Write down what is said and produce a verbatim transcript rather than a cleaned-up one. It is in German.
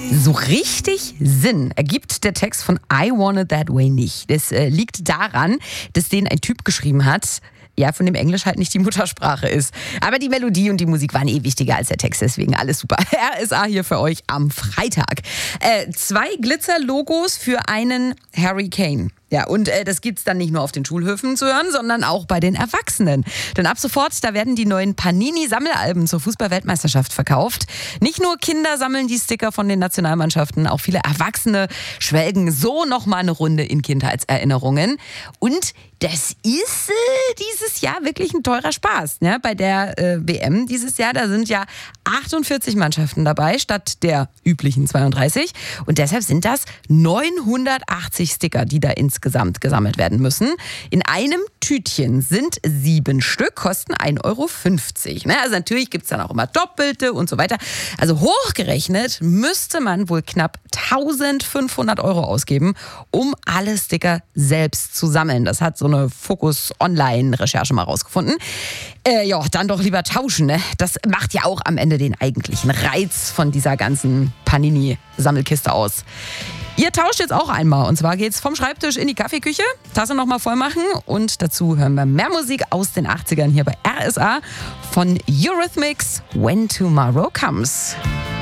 So richtig Sinn ergibt der Text von I Want It That Way nicht. Das äh, liegt daran, dass den ein Typ geschrieben hat, ja, von dem Englisch halt nicht die Muttersprache ist. Aber die Melodie und die Musik waren eh wichtiger als der Text, deswegen alles super. R S A hier für euch am Freitag. Äh, zwei Glitzer-Logos für einen Harry Kane. Ja, und äh, das gibt's dann nicht nur auf den Schulhöfen zu hören, sondern auch bei den Erwachsenen. Denn ab sofort, da werden die neuen Panini-Sammelalben zur Fußball-Weltmeisterschaft verkauft. Nicht nur Kinder sammeln die Sticker von den Nationalmannschaften, auch viele Erwachsene schwelgen so nochmal eine Runde in Kindheitserinnerungen. Und das ist äh, dieses Jahr wirklich ein teurer Spaß. Ne? Bei der äh, W M dieses Jahr, da sind ja achtundvierzig Mannschaften dabei, statt der üblichen zweiunddreißig. Und deshalb sind das neunhundertachtzig Sticker, die da insgesamt gesammelt werden müssen. In einem Tütchen sind sieben Stück, kosten ein Euro fünfzig. Ne? Also natürlich gibt es dann auch immer Doppelte und so weiter. Also hochgerechnet müsste man wohl knapp eintausendfünfhundert Euro ausgeben, um alle Sticker selbst zu sammeln. Das hat so eine Focus-Online-Recherche mal rausgefunden. Äh, ja, dann doch lieber tauschen. Ne? Das macht ja auch am Ende den eigentlichen Reiz von dieser ganzen Panini-Sammelkiste aus. Ihr tauscht jetzt auch einmal. Und zwar geht's vom Schreibtisch in die Kaffeeküche, Tasse nochmal voll machen und dazu hören wir mehr Musik aus den achtzigern hier bei R S A von Eurythmics, When Tomorrow Comes.